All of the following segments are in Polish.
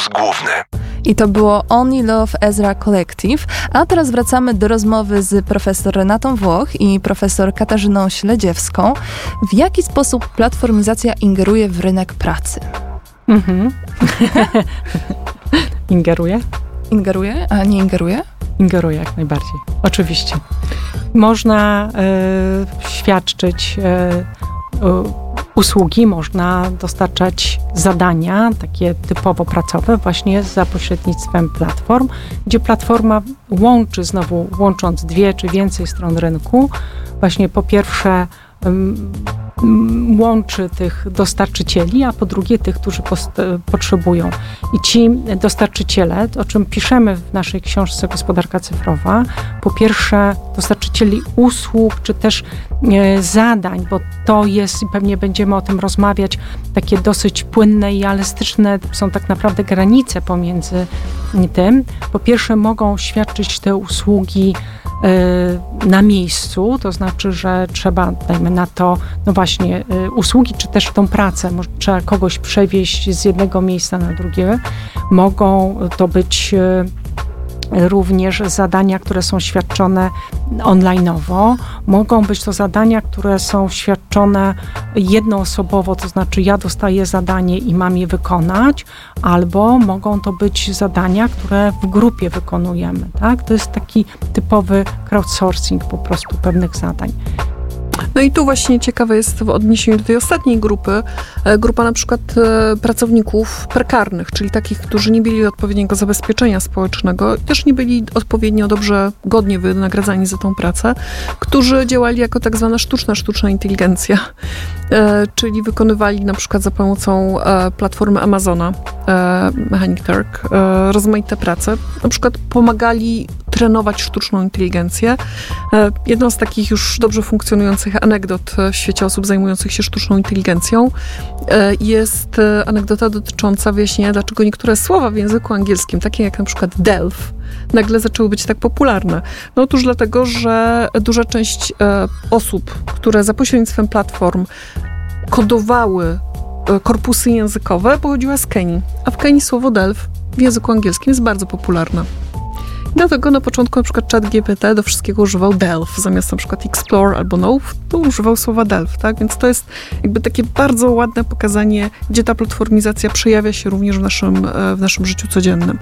Głos główny. I to było Only Love Ezra Collective, a teraz wracamy do rozmowy z profesor Renatą Włoch i profesor Katarzyną Śledziewską. W jaki sposób platformizacja ingeruje w rynek pracy? Ingeruje? Ingeruje, a nie ingeruje? Ingeruje jak najbardziej, oczywiście. Można świadczyć usługi, można dostarczać zadania, takie typowo pracowe, właśnie za pośrednictwem platform, gdzie platforma łącząc 2 czy więcej stron rynku, właśnie po pierwsze łączy tych dostarczycieli, a po drugie tych, którzy potrzebują. I ci dostarczyciele, o czym piszemy w naszej książce Gospodarka cyfrowa, po pierwsze dostarczycieli usług, czy też zadań, bo to jest, i pewnie będziemy o tym rozmawiać, takie dosyć płynne i elastyczne są tak naprawdę granice pomiędzy tym. Po pierwsze mogą świadczyć te usługi na miejscu, to znaczy, że trzeba, dajmy na to, no właśnie, usługi, czy też tą pracę, trzeba kogoś przewieźć z jednego miejsca na drugie. Mogą to być również zadania, które są świadczone online'owo. Mogą być to zadania, które są świadczone jednoosobowo, to znaczy ja dostaję zadanie i mam je wykonać, albo mogą to być zadania, które w grupie wykonujemy. Tak? To jest taki typowy crowdsourcing po prostu pewnych zadań. No i tu właśnie ciekawe jest w odniesieniu do tej ostatniej grupy, grupa na przykład pracowników prekarnych, czyli takich, którzy nie mieli odpowiedniego zabezpieczenia społecznego, też nie byli odpowiednio dobrze, godnie wynagradzani za tą pracę, którzy działali jako tak zwana sztuczna inteligencja, czyli wykonywali na przykład za pomocą platformy Amazona, Mechanic Turk, rozmaite prace, na przykład pomagali trenować sztuczną inteligencję. Jedną z takich już dobrze funkcjonujących anegdot w świecie osób zajmujących się sztuczną inteligencją jest anegdota dotycząca wyjaśnienia, dlaczego niektóre słowa w języku angielskim, takie jak na przykład delf, nagle zaczęły być tak popularne. No otóż dlatego, że duża część osób, które za pośrednictwem platform kodowały korpusy językowe, pochodziła z Kenii, a w Kenii słowo delf w języku angielskim jest bardzo popularne. Dlatego na początku na przykład ChatGPT do wszystkiego używał delf, zamiast na przykład explore albo no, to używał słowa delf, tak? Więc to jest jakby takie bardzo ładne pokazanie, gdzie ta platformizacja przejawia się również w naszym życiu codziennym.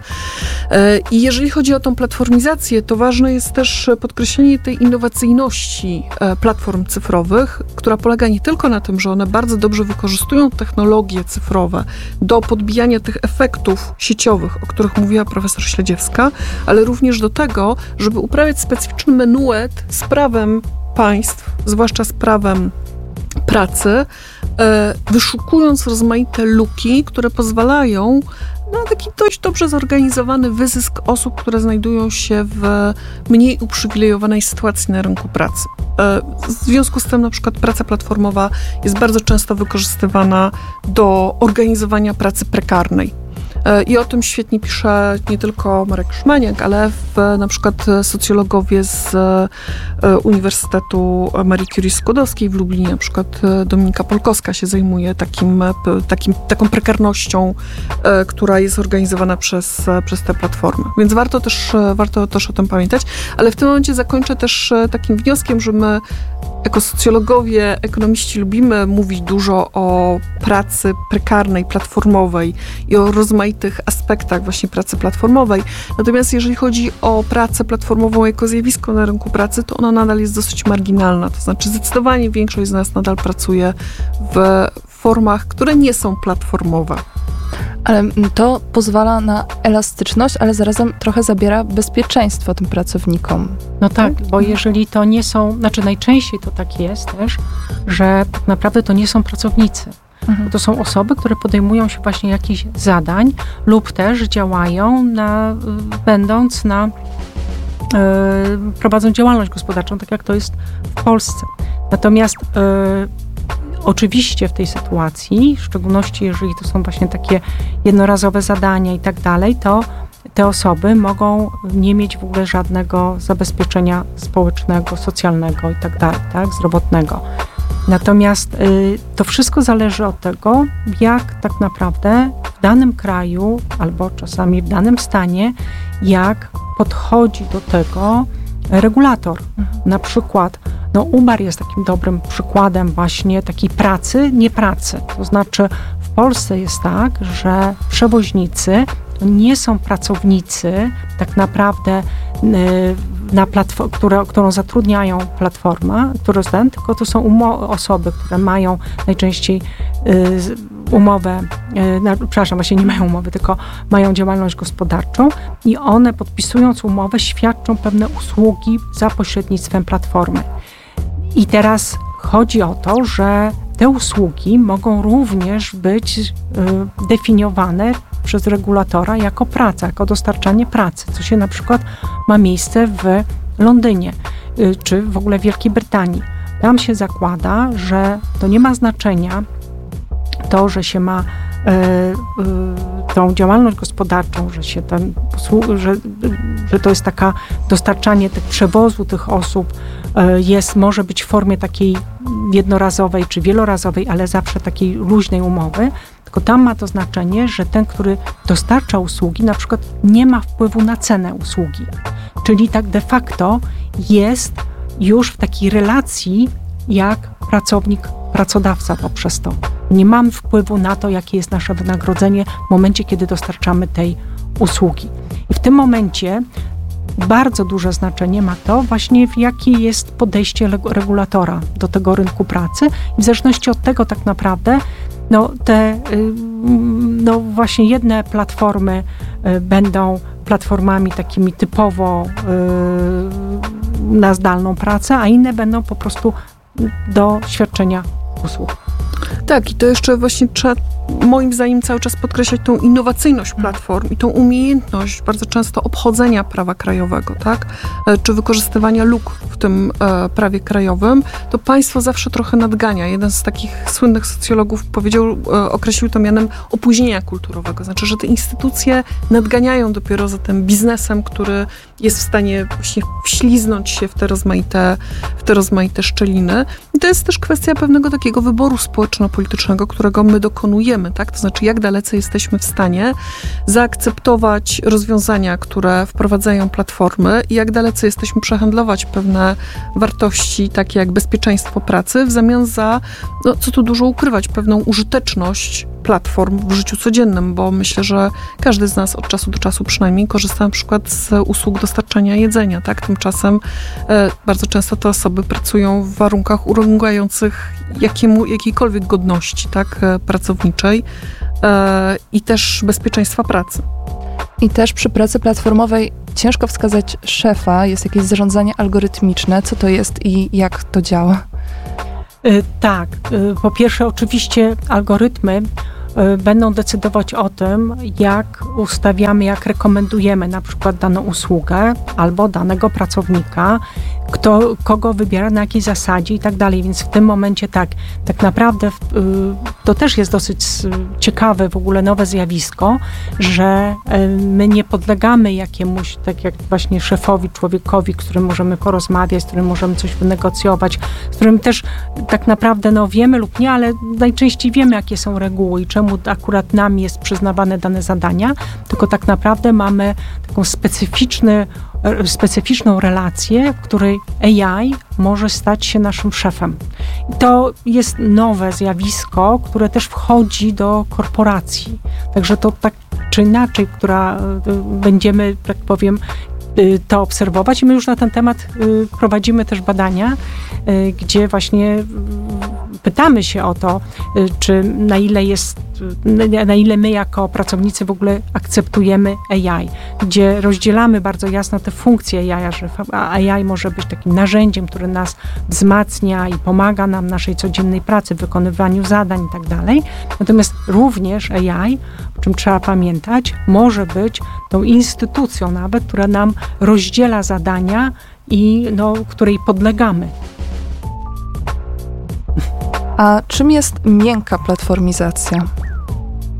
I jeżeli chodzi o tą platformizację, to ważne jest też podkreślenie tej innowacyjności platform cyfrowych, która polega nie tylko na tym, że one bardzo dobrze wykorzystują technologie cyfrowe do podbijania tych efektów sieciowych, o których mówiła profesor Śledziewska, ale również do tego, żeby uprawiać specyficzny menuet z prawem państw, zwłaszcza z prawem pracy, wyszukując rozmaite luki, które pozwalają na taki dość dobrze zorganizowany wyzysk osób, które znajdują się w mniej uprzywilejowanej sytuacji na rynku pracy. W związku z tym na przykład praca platformowa jest bardzo często wykorzystywana do organizowania pracy prekarnej. I o tym świetnie pisze nie tylko Marek Szmaniak, ale na przykład socjologowie z Uniwersytetu Marii Curie Skłodowskiej w Lublinie, na przykład Dominika Polkowska się zajmuje taką prekarnością, która jest organizowana przez te platformy. Więc warto też o tym pamiętać, ale w tym momencie zakończę też takim wnioskiem, że my jako socjologowie, ekonomiści lubimy mówić dużo o pracy prekarnej, platformowej i o rozmaitych aspektach właśnie pracy platformowej. Natomiast jeżeli chodzi o pracę platformową jako zjawisko na rynku pracy, to ona nadal jest dosyć marginalna. To znaczy zdecydowanie większość z nas nadal pracuje w formach, które nie są platformowe. Ale to pozwala na elastyczność, ale zarazem trochę zabiera bezpieczeństwo tym pracownikom. No tak, bo jeżeli to nie są, znaczy najczęściej to tak jest też, że tak naprawdę to nie są pracownicy. To są osoby, które podejmują się właśnie jakichś zadań lub też działają prowadzą działalność gospodarczą, tak jak to jest w Polsce. Natomiast oczywiście w tej sytuacji, w szczególności jeżeli to są właśnie takie jednorazowe zadania i tak dalej, to te osoby mogą nie mieć w ogóle żadnego zabezpieczenia społecznego, socjalnego i tak dalej, tak, zdrowotnego. Natomiast to wszystko zależy od tego, jak tak naprawdę w danym kraju albo czasami w danym stanie, jak podchodzi do tego regulator. Na przykład Uber jest takim dobrym przykładem właśnie takiej pracy, nie pracy. To znaczy w Polsce jest tak, że przewoźnicy to nie są pracownicy tak naprawdę którą zatrudniają platforma, tylko to są osoby, które mają najczęściej umowę, właśnie nie mają umowy, tylko mają działalność gospodarczą i one podpisując umowę świadczą pewne usługi za pośrednictwem platformy. I teraz chodzi o to, że te usługi mogą również być definiowane przez regulatora jako praca, jako dostarczanie pracy, co się na przykład ma miejsce w Londynie, czy w ogóle w Wielkiej Brytanii. Tam się zakłada, że to nie ma znaczenia to, że się ma tą działalność gospodarczą, że to jest taka dostarczanie przewozu tych osób może być w formie takiej jednorazowej czy wielorazowej, ale zawsze takiej luźnej umowy, tylko tam ma to znaczenie, że ten, który dostarcza usługi, na przykład nie ma wpływu na cenę usługi. Czyli tak de facto jest już w takiej relacji jak pracownik-pracodawca poprzez to. Nie mamy wpływu na to, jakie jest nasze wynagrodzenie w momencie, kiedy dostarczamy tej usługi. I w tym momencie bardzo duże znaczenie ma to właśnie, jakie jest podejście regulatora do tego rynku pracy. I w zależności od tego tak naprawdę właśnie jedne platformy będą platformami takimi typowo na zdalną pracę, a inne będą po prostu do świadczenia usług. Tak, i to jeszcze właśnie trzeba moim zdaniem cały czas podkreślać tą innowacyjność platform i tą umiejętność bardzo często obchodzenia prawa krajowego, tak? Czy wykorzystywania luk w tym prawie krajowym, to państwo zawsze trochę nadgania. Jeden z takich słynnych socjologów określił to mianem opóźnienia kulturowego. Znaczy, że te instytucje nadganiają dopiero za tym biznesem, który jest w stanie właśnie wśliznąć się w te rozmaite szczeliny. I to jest też kwestia pewnego takiego wyboru społeczno-politycznego, którego my dokonujemy, tak? To znaczy, jak dalece jesteśmy w stanie zaakceptować rozwiązania, które wprowadzają platformy i jak dalece jesteśmy przehandlować pewne wartości, takie jak bezpieczeństwo pracy, w zamian za, co tu dużo ukrywać, pewną użyteczność platform w życiu codziennym, bo myślę, że każdy z nas od czasu do czasu przynajmniej korzysta na przykład z usług dostarczania jedzenia, tak? Tymczasem bardzo często te osoby pracują w warunkach urągających jakiejkolwiek godności, tak? Pracowniczej i też bezpieczeństwa pracy. I też przy pracy platformowej ciężko wskazać szefa, jest jakieś zarządzanie algorytmiczne. Co to jest i jak to działa? Tak, po pierwsze oczywiście algorytmy będą decydować o tym, jak ustawiamy, jak rekomendujemy na przykład daną usługę albo danego pracownika, kogo wybiera, na jakiej zasadzie i tak dalej. Więc w tym momencie tak naprawdę to też jest dosyć ciekawe w ogóle nowe zjawisko, że my nie podlegamy jakiemuś, tak jak właśnie szefowi, człowiekowi, z którym możemy porozmawiać, z którym możemy coś wynegocjować, z którym też tak naprawdę wiemy lub nie, ale najczęściej wiemy, jakie są reguły i czemu akurat nam jest przyznawane dane zadania, tylko tak naprawdę mamy taką specyficzną relację, w której AI może stać się naszym szefem. I to jest nowe zjawisko, które też wchodzi do korporacji. Także to tak czy inaczej, będziemy, tak powiem, to obserwować. I my już na ten temat prowadzimy też badania, gdzie właśnie pytamy się o to, czy na ile my jako pracownicy w ogóle akceptujemy AI, gdzie rozdzielamy bardzo jasno te funkcje AI, że AI może być takim narzędziem, które nas wzmacnia i pomaga nam w naszej codziennej pracy, w wykonywaniu zadań i tak dalej. Natomiast również AI, o czym trzeba pamiętać, może być tą instytucją nawet, która nam rozdziela zadania i której podlegamy. A czym jest miękka platformizacja?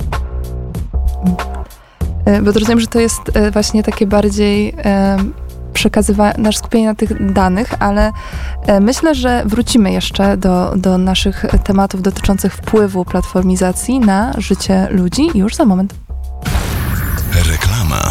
Bo rozumiem, że to jest właśnie takie bardziej nasze skupienie na tych danych, ale myślę, że wrócimy jeszcze do naszych tematów dotyczących wpływu platformizacji na życie ludzi już za moment. Reklama.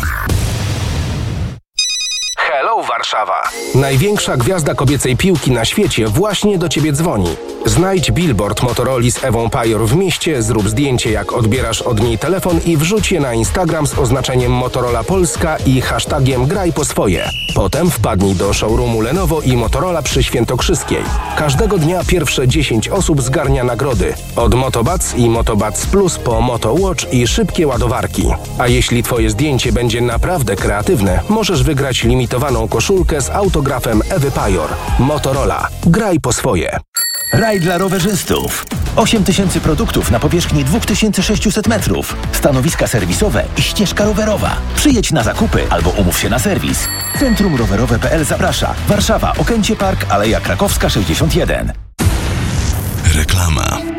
Hello Warszawa! Największa gwiazda kobiecej piłki na świecie właśnie do Ciebie dzwoni. Znajdź billboard Motorola z Ewą Pajor w mieście, zrób zdjęcie jak odbierasz od niej telefon i wrzuć je na Instagram z oznaczeniem Motorola Polska i hashtagiem Graj po swoje. Potem wpadnij do showroomu Lenovo i Motorola przy Świętokrzyskiej. Każdego dnia pierwsze 10 osób zgarnia nagrody. Od Motobuds i Motobuds Plus po MotoWatch i szybkie ładowarki. A jeśli Twoje zdjęcie będzie naprawdę kreatywne, możesz wygrać limitowaną koszulkę z autografem Ewy Pajor. Motorola. Graj po swoje. Raj dla rowerzystów. 8000 produktów na powierzchni 2600 metrów. Stanowiska serwisowe i ścieżka rowerowa. Przyjedź na zakupy albo umów się na serwis. Centrum Rowerowe.pl zaprasza. Warszawa, Okęcie Park, Aleja Krakowska 61. Reklama.